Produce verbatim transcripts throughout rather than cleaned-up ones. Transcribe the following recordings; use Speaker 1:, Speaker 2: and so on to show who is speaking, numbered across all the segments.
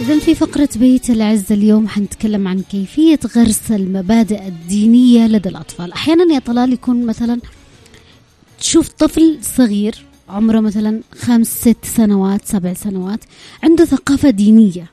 Speaker 1: إذن في فقرة بيت العز اليوم حنتكلم عن كيفية غرس المبادئ الدينية لدى الأطفال. أحيانا يا طلال يكون مثلا تشوف طفل صغير عمره مثلا خمس ست سنوات سبع سنوات عنده ثقافة دينية،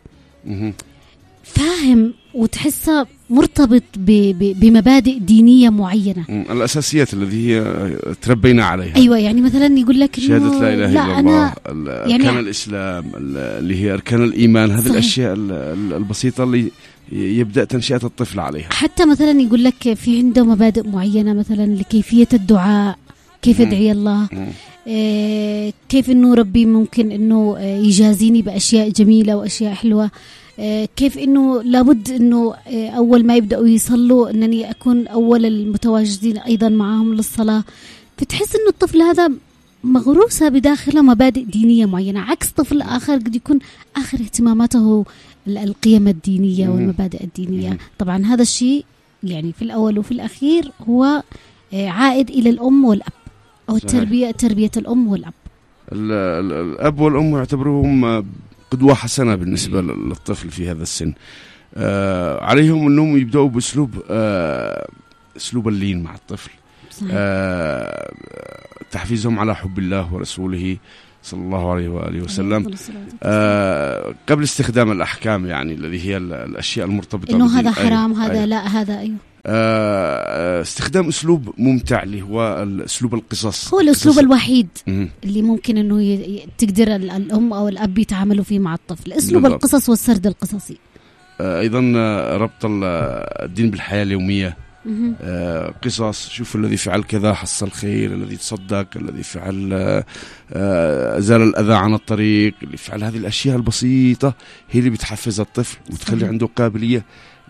Speaker 1: فاهم وتحسه مرتبط بمبادئ دينية معينة،
Speaker 2: الأساسيات التي هي تربينا عليها.
Speaker 1: أيوة، يعني مثلا يقول لك
Speaker 2: شهادة لا إله إلا الله،
Speaker 1: يعني
Speaker 2: أركان الإسلام اللي هي أركان الإيمان، هذه الأشياء البسيطة اللي يبدأ تنشئة الطفل عليها.
Speaker 1: حتى مثلا يقول لك في عنده مبادئ معينة مثلا لكيفية الدعاء، كيف أدعي الله، إيه كيف إنه ربي ممكن إنه يجازيني بأشياء جميلة وأشياء حلوة، إيه كيف إنه لابد إنه إيه أول ما يبدأوا يصلوا إنني أكون أول المتواجدين أيضا معهم للصلاة. فتحس إنه الطفل هذا مغروسة بداخله مبادئ دينية معينة، عكس طفل آخر قد يكون آخر اهتماماته القيم الدينية والمبادئ الدينية. طبعا هذا الشيء يعني في الأول وفي الأخير هو عائد إلى الأم والأب، أو التربية تربية الأم والأب.
Speaker 2: الأب والأم يعتبروهم قدوة حسنة بالنسبة للطفل في هذا السن. آه عليهم أنهم يبدأوا بأسلوب آه أسلوب اللين مع الطفل، آه تحفيزهم على حب الله ورسوله صلى الله عليه وآله وسلم، آه قبل استخدام الأحكام يعني الذي هي الأشياء المرتبطة
Speaker 1: إنه هذا حرام، أيوة. هذا أيوة. لا هذا أيوه
Speaker 2: آه استخدام أسلوب ممتع اللي هو أسلوب القصص،
Speaker 1: هو الأسلوب الوحيد م- اللي ممكن إنه ي- تقدر الأم أو الأب يتعاملوا فيه مع الطفل، أسلوب بالضبط. القصص والسرد القصصي.
Speaker 2: آه أيضا ربط الدين بالحياة اليومية، آه قصص، شوف الذي فعل كذا حصل خير، الذي تصدق، الذي فعل آه زال الأذى عن الطريق، اللي فعل هذه الأشياء البسيطة هي اللي بتحفز الطفل وتخلي عنده قابلية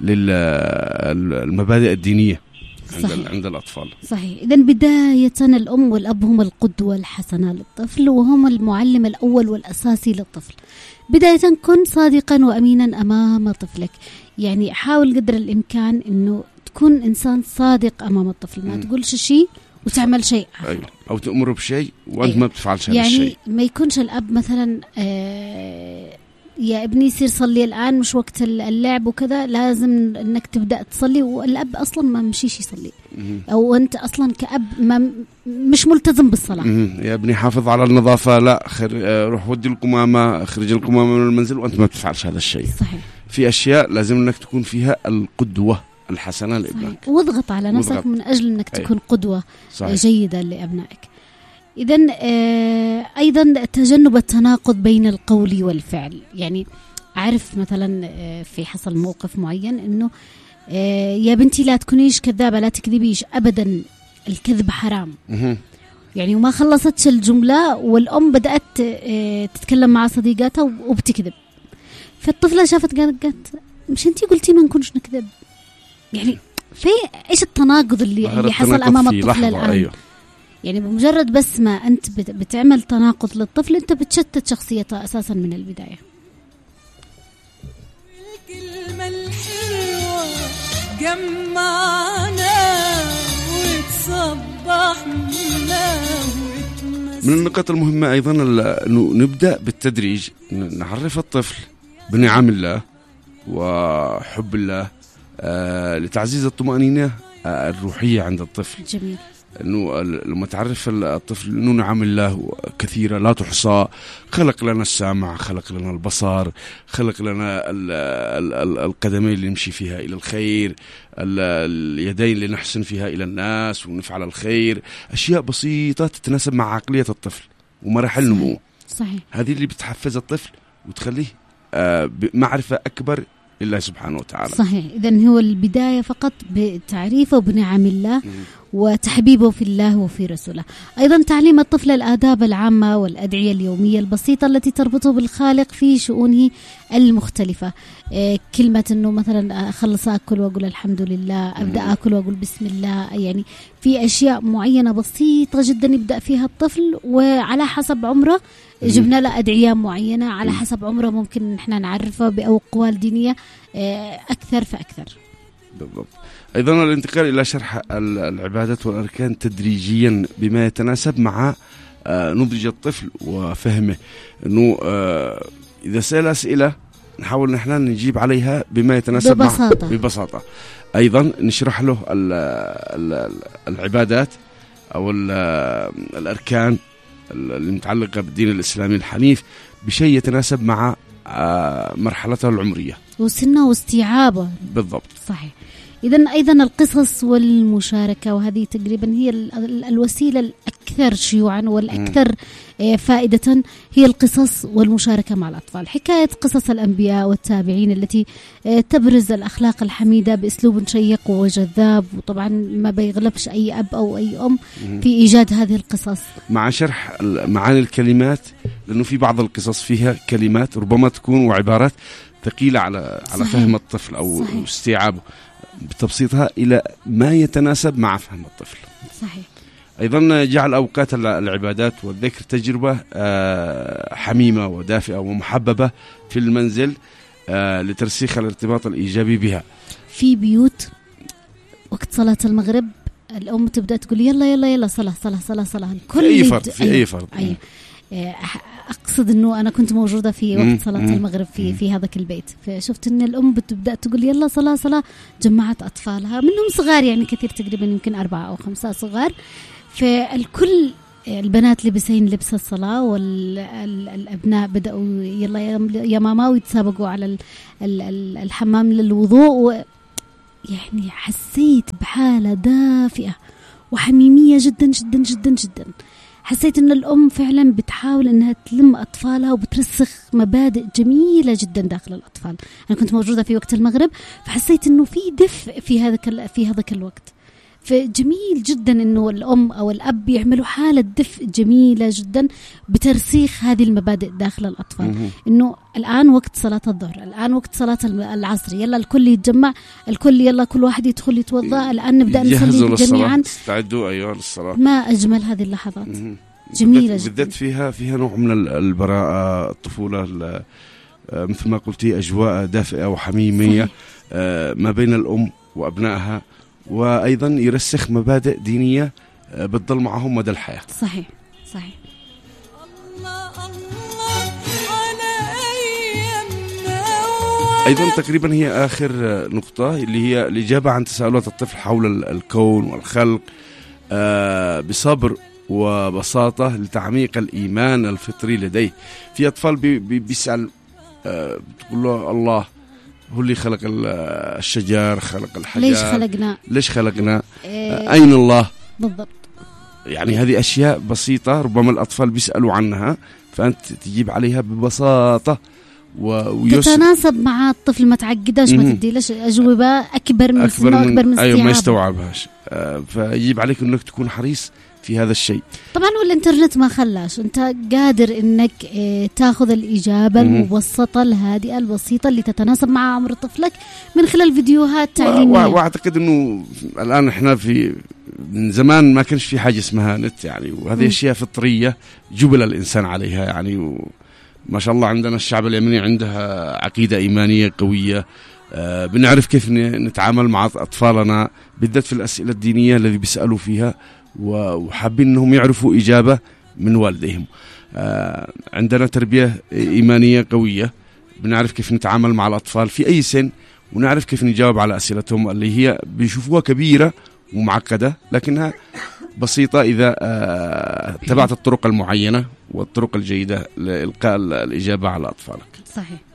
Speaker 2: للمبادئ الدينية عند, عند الأطفال.
Speaker 1: صحيح. إذن بداية الأم والأب هم القدوة الحسنة للطفل، وهم المعلم الأول والأساسي للطفل. بداية كن صادقا وأمينا أمام طفلك، يعني حاول قدر الإمكان إنه تكون إنسان صادق أمام الطفل، ما تقولش شيء وتعمل شيء آخر.
Speaker 2: أيوة. أو تأمره بشيء وأنت أيوة. ما بتفعلش هذا
Speaker 1: يعني
Speaker 2: الشيء.
Speaker 1: يعني ما يكونش الأب مثلا آه يا ابني سير صلي الآن مش وقت اللعب وكذا، لازم أنك تبدأ تصلي، والأب أصلا ما مشيش يصلي، أو أنت أصلا كأب ما مش ملتزم بالصلاة.
Speaker 2: يا ابني حافظ على النظافة، لا خر... روح ودي القمامة، اخرج القمامة من المنزل، وأنت ما بتفعلش هذا الشيء.
Speaker 1: صحيح.
Speaker 2: في أشياء لازم أنك تكون فيها القدوة الحسنة لابنك،
Speaker 1: واضغط على نفسك واضغط. من أجل أنك تكون أي. قدوة صحيح. جيدة لأبنائك. إذن آه أيضا تجنب التناقض بين القول والفعل، يعني أعرف مثلا آه في حصل موقف معين إنه آه يا بنتي لا تكونيش كذابة، لا تكذبيش أبدا، الكذب حرام. يعني وما خلصتش الجملة والأم بدأت آه تتكلم مع صديقاتها وبتكذب، فالطفلة شافت قالت مش أنتي قلتي ما نكونش نكذب. يعني في إيش التناقض اللي, اللي حصل أمام الطفل الآن؟ أيوه. يعني بمجرد بس ما أنت بتعمل تناقض للطفل أنت بتشتت شخصيته أساسا من البداية.
Speaker 3: الكلمة الحلوة جمعنا وتصبحنا.
Speaker 2: من النقاط المهمة أيضا أنه نبدأ بالتدريج، نعرف الطفل بنعم الله وحب الله آه لتعزيز الطمأنينة آه الروحية عند الطفل.
Speaker 1: جميل.
Speaker 2: انه لما تعرف الطفل انه نعم الله كثيره لا تحصى، خلق لنا السمع، خلق لنا البصر، خلق لنا ال ال ال القدمين اللي نمشي فيها الى الخير، اليدين اللي نحسن فيها الى الناس ونفعل الخير، اشياء بسيطه تتناسب مع عقليه الطفل ومراحل نموه.
Speaker 1: صحيح.
Speaker 2: هذه اللي بتحفز الطفل وتخليه آه بمعرفه اكبر لله سبحانه وتعالى.
Speaker 1: صحيح. إذن هو البداية فقط بتعريفه بنعم الله وتحبيبه في الله وفي رسوله. أيضا تعليم الطفل الآداب العامة والأدعية اليومية البسيطة التي تربطه بالخالق في شؤونه المختلفة. إيه كلمة أنه مثلا أخلص أكل وأقول الحمد لله، أبدأ أكل وأقول بسم الله، يعني في أشياء معينة بسيطة جدا يبدأ فيها الطفل، وعلى حسب عمره جبنا له أدعية معينة على حسب عمره ممكن نحن نعرفه بأقوال دينية أكثر فأكثر.
Speaker 2: بالضبط. أيضا الانتقال إلى شرح العبادات والأركان تدريجيا بما يتناسب مع نضج الطفل وفهمه، أنه إذا سأل أسئلة نحاول نحن نجيب عليها بما يتناسب
Speaker 1: ببساطة.
Speaker 2: مع ببساطة. أيضا نشرح له ال ال العبادات أو ال الأركان المتعلقة بالدين الإسلامي الحنيف بشيء يتناسب مع مرحلته العمرية
Speaker 1: وسنه واستيعابه.
Speaker 2: بالضبط.
Speaker 1: صحيح. إذن أيضا القصص والمشاركة، وهذه تقريبا هي الوسيلة الأكثر شيوعا والأكثر فائدة، هي القصص والمشاركة مع الأطفال. حكاية قصص الأنبياء والتابعين التي تبرز الأخلاق الحميدة بأسلوب شيق وجذاب، وطبعا ما بيغلبش أي أب أو أي أم في إيجاد هذه القصص،
Speaker 2: مع شرح معاني الكلمات، لأنه في بعض القصص فيها كلمات ربما تكون وعبارات ثقيلة على على فهم الطفل أو صحيح. استيعابه بتبسيطها إلى ما يتناسب مع فهم الطفل.
Speaker 1: صحيح.
Speaker 2: أيضا جعل أوقات العبادات والذكر تجربة حميمة ودافئة ومحببة في المنزل لترسيخ الارتباط الإيجابي بها.
Speaker 1: في بيوت وقت صلاة المغرب الأم تبدأ تقول يلا يلا يلا صلاة صلاة صلاة صلاة الكل
Speaker 2: في أي فرد في أي فرد.
Speaker 1: أي. أقصد أنه أنا كنت موجودة في وقت صلاة المغرب في في هذاك البيت، فشفت أن الأم بتبدأ تقول يلا صلاة صلاة، جمعت أطفالها منهم صغار يعني كثير، تقريبا يمكن أربعة أو خمسة صغار، فالكل البنات لبسين لبس الصلاة والأبناء بدأوا يلا يا ماما ويتسابقوا على الحمام للوضوء. يعني حسيت بحالة دافئة وحميمية جدا جدا جدا جدا. حسيت أن الأم فعلا بتحاول أنها تلم أطفالها وبترسخ مبادئ جميلة جدا داخل الأطفال. أنا كنت موجودة في وقت المغرب، فحسيت أنه في دفء في هذا في هذاك الوقت، فجميل جدا أنه الأم أو الأب يعملوا حالة دفء جميلة جدا بترسيخ هذه المبادئ داخل الأطفال. إنه الآن وقت صلاة الظهر، الآن وقت صلاة العصر، يلا الكل يتجمع، الكل يلا كل واحد يدخل يتوضأ، الآن نبدأ نصلي جميعا.
Speaker 2: استعدوا أيها للصلاة.
Speaker 1: ما أجمل هذه اللحظات، جميلة جدا.
Speaker 2: بالذات فيها فيها نوع من البراءة، الطفولة، مثل ما قلتي أجواء دافئة وحميمية ما بين الأم وأبنائها، وأيضا يرسخ مبادئ دينية بتضل معهم مدى الحياة.
Speaker 1: صحيح صحيح.
Speaker 2: أيضا تقريبا هي آخر نقطة اللي هي الإجابة عن تساؤلات الطفل حول الكون والخلق بصبر وبساطة لتعميق الإيمان الفطري لديه. في أطفال بي بي بيسأل بتقول له الله هو اللي خلق الشجر، خلق الحجر،
Speaker 1: ليش خلقنا
Speaker 2: ليش خلقنا إيه؟ أين الله
Speaker 1: بالضبط؟
Speaker 2: يعني هذه أشياء بسيطة ربما الأطفال بيسألوا عنها، فأنت تجيب عليها ببساطة ويس...
Speaker 1: تتناسب مع الطفل، ما تعقداش، ما تديلش أجوبة أكبر من سنه وأكبر من
Speaker 2: أيوة ما يستوعبهاش. آه فيجب عليك أنك تكون حريص في هذا الشيء.
Speaker 1: طبعا والإنترنت ما خلاش، أنت قادر أنك اه تأخذ الإجابة المبسطة الهادئة البسيطة اللي تتناسب مع عمر طفلك من خلال فيديوهات تعليمية.
Speaker 2: وأعتقد أنه الآن إحنا في من زمان ما كانش في حاجة اسمها نت يعني، وهذه أشياء فطرية جبل الإنسان عليها يعني. وما شاء الله عندنا الشعب اليمني عندها عقيدة إيمانية قوية، آه بنعرف كيف نتعامل مع أطفالنا بالذات في الأسئلة الدينية الذي بيسألوا فيها، وحابين أنهم يعرفوا إجابة من والديهم. آه عندنا تربية إيمانية قوية، بنعرف كيف نتعامل مع الأطفال في أي سن، ونعرف كيف نجاوب على أسئلتهم اللي هي بيشوفوها كبيرة ومعقدة لكنها بسيطة إذا آه تبعت الطرق المعينة والطرق الجيدة لإلقاء الإجابة على أطفالك.
Speaker 1: صحيح.